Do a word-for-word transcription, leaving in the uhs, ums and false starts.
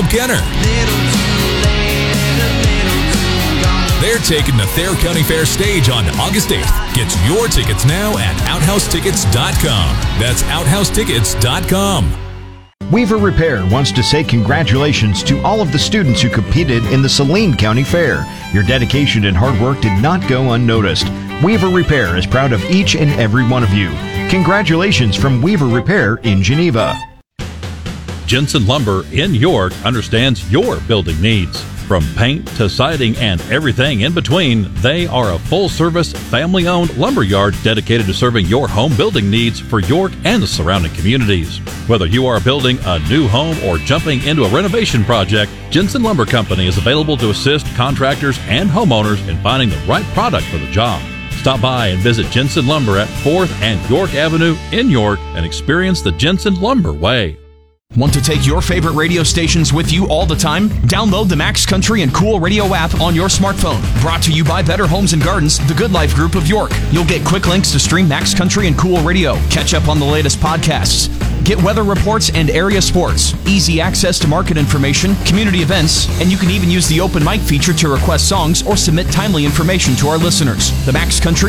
Caleb Kenner. They're taking the Thayer County Fair stage on August eighth. Get your tickets now at outhouse tickets dot com. That's outhouse tickets dot com. Weaver Repair wants to say congratulations to all of the students who competed in the Saline County Fair. Your dedication and hard work did not go unnoticed. Weaver Repair is proud of each and every one of you. Congratulations from Weaver Repair in Geneva. Jensen Lumber in York understands your building needs. From paint to siding and everything in between, they are a full-service, family-owned lumber yard dedicated to serving your home building needs for York and the surrounding communities. Whether you are building a new home or jumping into a renovation project, Jensen Lumber Company is available to assist contractors and homeowners in finding the right product for the job. Stop by and visit Jensen Lumber at fourth and York Avenue in York and experience the Jensen Lumber way. Want to take your favorite radio stations with you all the time? Download the Max Country and Cool Radio app on your smartphone. Brought to you by Better Homes and Gardens, the Good Life Group of York. You'll get quick links to stream Max Country and Cool Radio, catch up on the latest podcasts, get weather reports and area sports, easy access to market information, community events, and you can even use the open mic feature to request songs or submit timely information to our listeners. The Max Country